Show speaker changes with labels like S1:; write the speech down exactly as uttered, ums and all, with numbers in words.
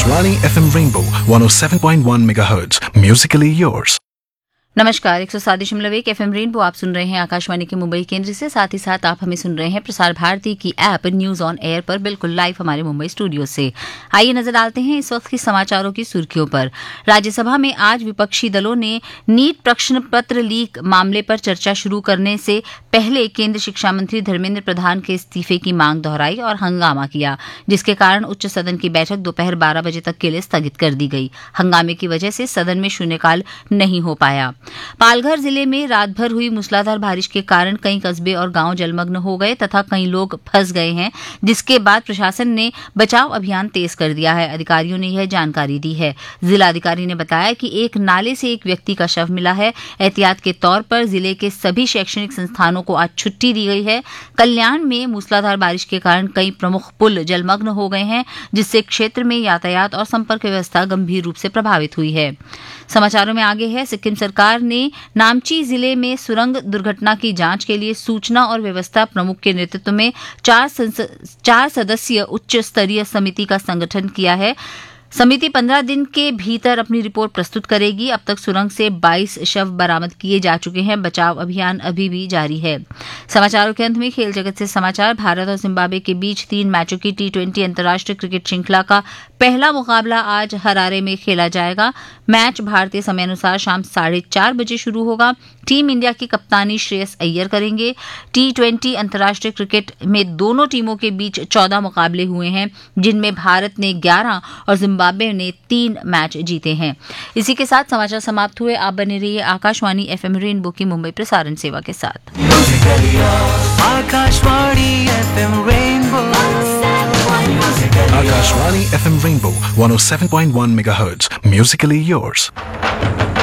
S1: Akashvani F M Rainbow one oh seven point one megahertz. Musically yours.
S2: नमस्कार, एक सौ सात दशमलव एक एफ एम रेनबो आप सुन रहे हैं आकाशवाणी के मुंबई केंद्र से। साथ ही साथ आप हमें सुन रहे हैं प्रसार भारती की ऐप न्यूज ऑन एयर पर बिल्कुल लाइव हमारे मुंबई स्टूडियो से। आइए नजर डालते हैं इस वक्त की समाचारों की सुर्खियों पर। राज्यसभा में आज विपक्षी दलों ने नीट प्रश्न पत्र लीक मामले पर चर्चा शुरू करने से पहले केंद्र शिक्षा मंत्री धर्मेंद्र प्रधान के इस्तीफे की मांग दोहराई और हंगामा किया, जिसके कारण उच्च सदन की बैठक दोपहर बारह बजे तक के लिए स्थगित कर दी गई। हंगामे की वजह से सदन में शून्यकाल नहीं हो पाया। पालघर जिले में रात भर हुई मूसलाधार बारिश के कारण कई कस्बे और गांव जलमग्न हो गए तथा कई लोग फंस गए हैं, जिसके बाद प्रशासन ने बचाव अभियान तेज कर दिया है। अधिकारियों ने यह जानकारी दी है। जिलाधिकारी ने बताया कि एक नाले से एक व्यक्ति का शव मिला है। एहतियात के तौर पर जिले के सभी शैक्षणिक संस्थानों को आज छुट्टी दी गई है। कल्याण में मूसलाधार बारिश के कारण कई प्रमुख पुल जलमग्न हो गए हैं, जिससे क्षेत्र में यातायात और संपर्क व्यवस्था गंभीर रूप से प्रभावित हुई है। समाचारों में आगे है, सिक्किम सरकार ने नामची जिले में सुरंग दुर्घटना की जांच के लिए सूचना और व्यवस्था प्रमुख के नेतृत्व में चार, चार सदस्यीय उच्च स्तरीय समिति का संगठन किया है। समिति पंद्रह दिन के भीतर अपनी रिपोर्ट प्रस्तुत करेगी। अब तक सुरंग से बाईस शव बरामद किए जा चुके हैं। बचाव अभियान अभी भी जारी है। समाचारों के अंत में खेल जगत से समाचार। भारत और जिम्बाब्वे के बीच तीन मैचों की टी ट्वेंटी अंतर्राष्ट्रीय क्रिकेट श्रृंखला का पहला मुकाबला आज हरारे में खेला जाएगा। मैच भारतीय समय अनुसार शाम साढ़े चार बजे शुरू होगा। टीम इंडिया की कप्तानी श्रेयस अय्यर करेंगे। टी ट्वेंटी अंतर्राष्ट्रीय क्रिकेट में दोनों टीमों के बीच चौदह मुकाबले हुए हैं, जिनमें भारत ने ग्यारह और जिम्बाब्वे ने तीन मैच जीते हैं। इसी के साथ समाचार समाप्त हुए। आप बने रहिए आकाशवाणी एफ एम रेनबो की मुंबई प्रसारण सेवा के साथ।
S3: Akashvani F M rainbow
S1: Akashvani F M Rainbow one oh seven point one megahertz. Musically yours.